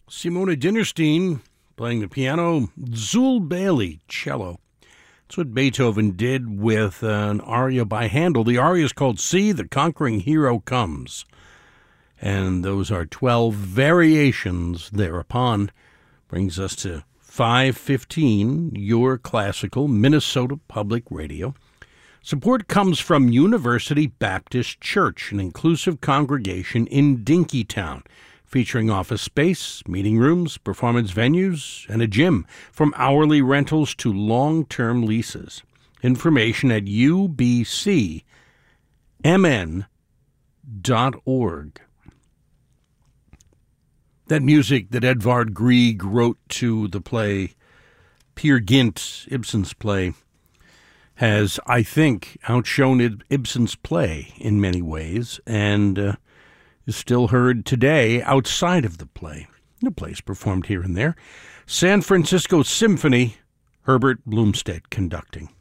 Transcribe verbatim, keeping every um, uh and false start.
Simona Dinnerstein playing the piano, Zul Bailey, cello. That's what Beethoven did with an aria by Handel. The aria is called See, the Conquering Hero Comes. And those are twelve variations thereupon. Brings us to five fifteen, your classical Minnesota Public Radio. Support comes from University Baptist Church, an inclusive congregation in Dinkytown, featuring office space, meeting rooms, performance venues, and a gym, from hourly rentals to long-term leases. Information at u b c m n dot org. That music that Edvard Grieg wrote to the play Peer Gynt, Ibsen's play, has, I think, outshone Ibsen's play in many ways, and uh, is still heard today outside of the play. The play's performed here and there. San Francisco Symphony, Herbert Blumstedt conducting.